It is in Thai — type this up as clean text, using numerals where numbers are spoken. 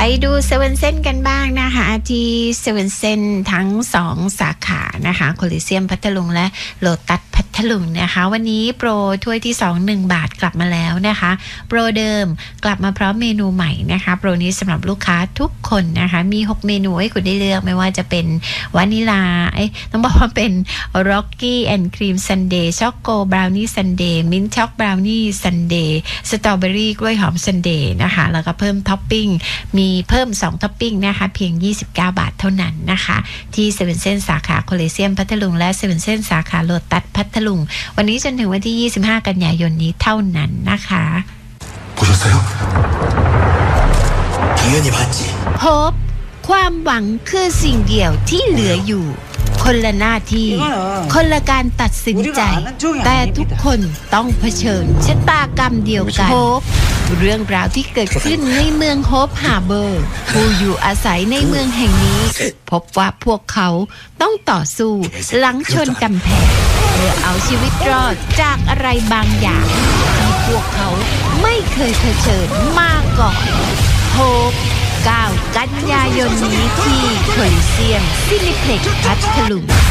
ดูเซเว่นเซนกันบ้างนะคะที่เซเว่นเซนทั้ง2สาขานะคะโคลิเซียมพัทลุงและโลตัสพัทลุงนะคะวันนี้โปรถ้วยที่2 1 บาทกลับมาแล้วนะคะโปรเดิมกลับมาพร้อมเมนูใหม่นะคะโปรนี้สำหรับลูกค้าทุกคนนะคะมี6เมนูให้คุณได้เลือกไม่ว่าจะเป็นวานิลาต้องบอกว่าเป็นร็อกกี้แอนด์ครีมซันเดย์ช็อกโกบราวนี่ซันเดย์มิ้นท์ช็อกบราวนี่ซันเดย์สตรอเบอรี่กล้วยหอมซันเดย์นะคะแล้วก็เพิ่มท็อปปิ้งมีเพิ่ม2ท็อปปิ้งนะคะเพียง29 บาทเท่านั้นนะคะที่เซเว่นเซนสาขาโคลิเซียมพัทลุงและเซเว่นเซนสาขาโลตัสพัทลุงวันนี้จนถึงวันที่25กันยายนนี้เท่านั้นนะคะโฮปความหวังคือสิ่งเดียวที่เหลืออยู่คนละหน้าที่คนละการตัดสินใจแต่ทุกคนต้องเผชิญชะตากรรมเดียวกันโฮปเรื่องราวที่เกิดขึ้นในเมืองโฮปฮาร์เบอร์ผู้อยู่อาศัยในเมืองแห่งนี้พบว่าพวกเขาต้องต่อสู้หลังชนกำแพงเพื่อเอาชีวิตรอดจากอะไรบางอย่างที่พวกเขาไม่เคยเผชิญมาก่อนโฮป9 กันยายนนี้ที่โคลิเซียมซินิเพล็กซ์พัทลุง